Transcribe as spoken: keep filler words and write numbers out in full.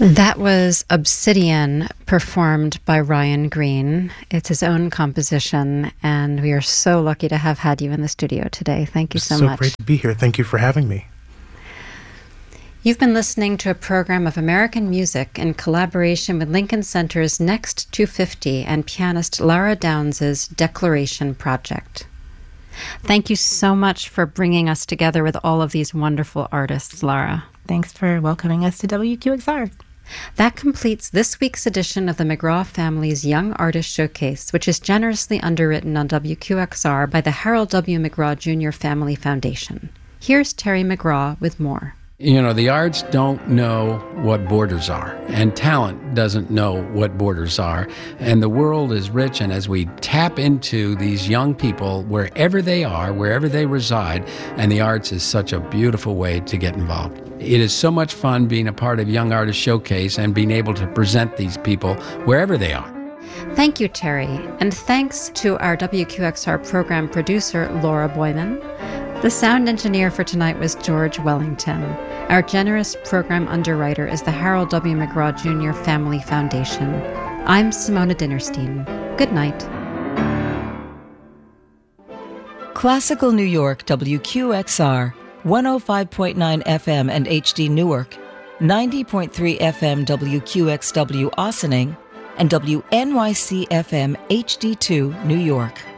That was Obsidian, performed by Ryan Green. It's his own composition, and we are so lucky to have had you in the studio today. Thank you so, so much. So great to be here. Thank you for having me. You've been listening to a program of American music in collaboration with Lincoln Center's Next two fifty and pianist Lara Downs' Declaration Project. Thank you so much for bringing us together with all of these wonderful artists, Lara. Thanks for welcoming us to W Q X R. That completes this week's edition of the McGraw Family's Young Artist Showcase, which is generously underwritten on W Q X R by the Harold W. McGraw Junior Family Foundation. Here's Terry McGraw with more. You know, the arts don't know what borders are, and talent doesn't know what borders are, and the world is rich, and as we tap into these young people wherever they are, wherever they reside, and the arts is such a beautiful way to get involved. It is so much fun being a part of Young Artist Showcase and being able to present these people wherever they are. Thank you, Terry, and thanks to our W Q X R program producer, Laura Boyman. The sound engineer for tonight was George Wellington. Our generous program underwriter is the Harold W. McGraw Junior Family Foundation. I'm Simona Dinnerstein. Good night. Classical New York W Q X R, one oh five point nine F M and H D Newark, ninety point three F M W Q X W Ossining, and W N Y C F M H D two New York.